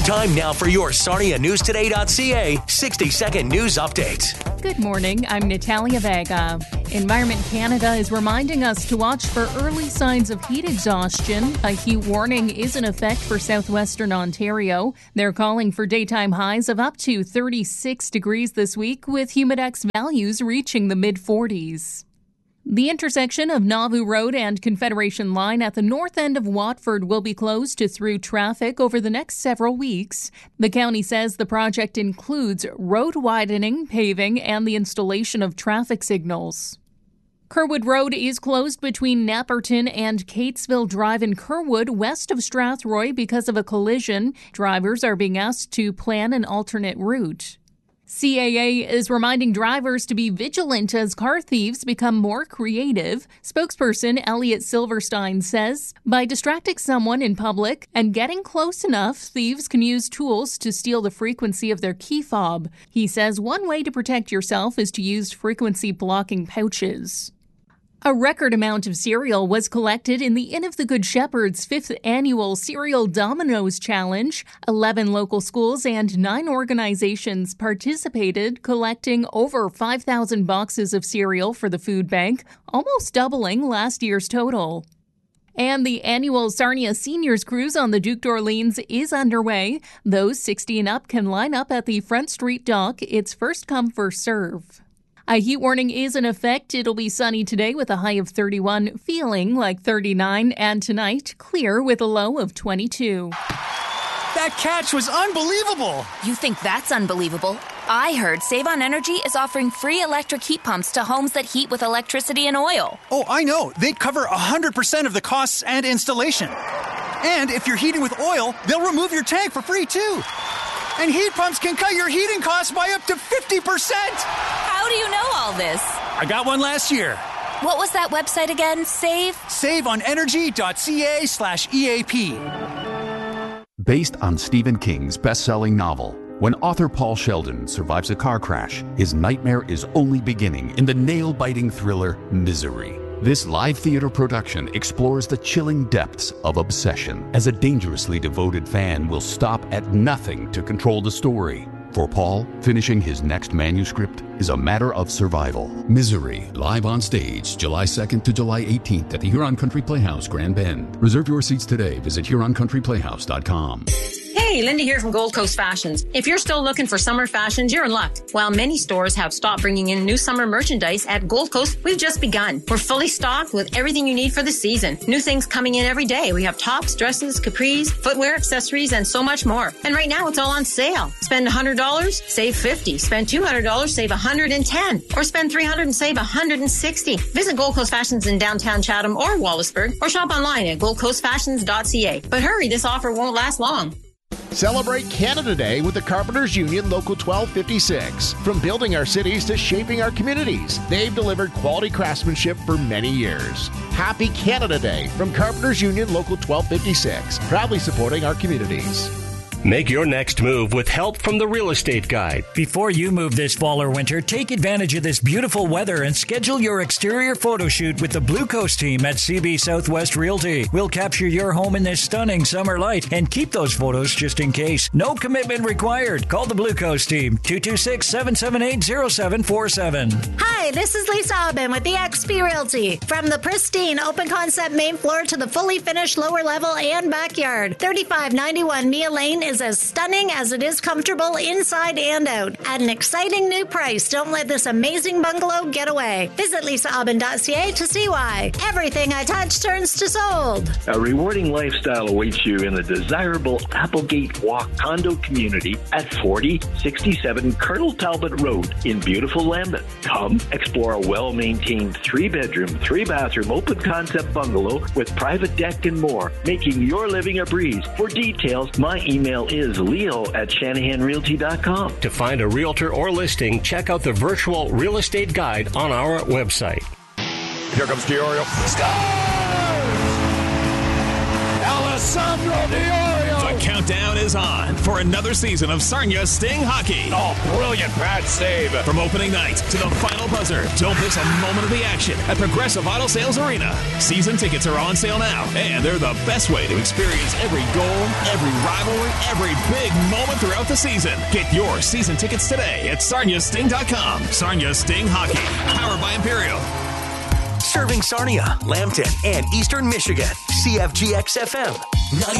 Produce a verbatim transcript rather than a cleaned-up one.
Time now for your Sarnia News Today dot C A sixty second news update. Good morning, I'm Natalia Vega. Environment Canada is reminding us to watch for early signs of heat exhaustion. A heat warning is in effect for southwestern Ontario. They're calling for daytime highs of up to thirty-six degrees this week, with humidex values reaching the mid forties. The intersection of Nauvoo Road and Confederation Line at the north end of Watford will be closed to through traffic over the next several weeks. The county says the project includes road widening, paving, and the installation of traffic signals. Kerwood Road is closed between Napperton and Catesville Drive in Kerwood, west of Strathroy, because of a collision. Drivers are being asked to plan an alternate route. C A A is reminding drivers to be vigilant as car thieves become more creative. Spokesperson Elliot Silverstein says, by distracting someone in public and getting close enough, thieves can use tools to steal the frequency of their key fob. He says one way to protect yourself is to use frequency blocking pouches. A record amount of cereal was collected in the Inn of the Good Shepherd's fifth annual Cereal Dominoes Challenge. Eleven local schools and nine organizations participated, collecting over five thousand boxes of cereal for the food bank, almost doubling last year's total. And the annual Sarnia Seniors Cruise on the Duke d'Orleans is underway. Those sixty and up can line up at the Front Street Dock. It's first come, first serve. A heat warning is in effect. It'll be sunny today with a high of thirty-one, feeling like thirty-nine, and tonight, clear with a low of twenty-two. That catch was unbelievable! You think that's unbelievable? I heard Save On Energy is offering free electric heat pumps to homes that heat with electricity and oil. Oh, I know. They'd cover one hundred percent of the costs and installation. And if you're heating with oil, they'll remove your tank for free, too. And heat pumps can cut your heating costs by up to fifty percent! How do you know all this? I got one last year. What was that website again? Save? save on energy dot c a slash E A P. Based on Stephen King's best-selling novel, when author Paul Sheldon survives a car crash, his nightmare is only beginning in the nail-biting thriller Misery. This live theater production explores the chilling depths of obsession, as a dangerously devoted fan will stop at nothing to control the story. For Paul, finishing his next manuscript is a matter of survival. Misery, live on stage, July second to July eighteenth at the Huron Country Playhouse, Grand Bend. Reserve your seats today. Visit huron country playhouse dot com. Hey, Linda here from Gold Coast Fashions. If you're still looking for summer fashions, you're in luck. While many stores have stopped bringing in new summer merchandise, at Gold Coast, we've just begun. We're fully stocked with everything you need for the season. New things coming in every day. We have tops, dresses, capris, footwear, accessories, and so much more. And right now, it's all on sale. Spend one hundred dollars, save fifty dollars. Spend two hundred dollars, save one hundred ten dollars. Or spend three hundred dollars and save one hundred sixty dollars. Visit Gold Coast Fashions in downtown Chatham or Wallaceburg, or shop online at gold coast fashions dot c a. But hurry, this offer won't last long. Celebrate Canada Day with the Carpenters Union Local twelve fifty-six. From building our cities to shaping our communities, they've delivered quality craftsmanship for many years. Happy Canada Day from Carpenters Union Local twelve fifty-six, proudly supporting our communities. Make your next move with help from the Real Estate Guide. Before you move this fall or winter, take advantage of this beautiful weather and schedule your exterior photo shoot with the Blue Coast team at C B Southwest Realty. We'll capture your home in this stunning summer light and keep those photos just in case. No commitment required. Call the Blue Coast team, two two six, seven seven eight, zero seven four seven. Hi, this is Lisa Aubin with the X P Realty. From the pristine open concept main floor to the fully finished lower level and backyard, thirty-five ninety-one Mia Lane is as stunning as it is comfortable inside and out. At an exciting new price, don't let this amazing bungalow get away. Visit lisa aubin dot c a to see why. Everything I touch turns to sold. A rewarding lifestyle awaits you in the desirable Applegate Walk condo community at forty sixty-seven Colonel Talbot Road in beautiful Lambeth. Come explore a well-maintained three-bedroom, three-bathroom open-concept bungalow with private deck and more, making your living a breeze. For details, my email is leo at shanahan realty dot com. To find a realtor or listing, check out the virtual real estate guide on our website. Here comes Diorio. Scores! Alessandro Diorio! The countdown is is on for another season of Sarnia Sting Hockey. Oh, brilliant pad save. From opening night to the final buzzer, don't miss a moment of the action at Progressive Auto Sales Arena. Season tickets are on sale now, and they're the best way to experience every goal, every rivalry, every big moment throughout the season. Get your season tickets today at sarnia sting dot com. Sarnia Sting Hockey, powered by Imperial. Serving Sarnia, Lambton, and Eastern Michigan. C F G X F M.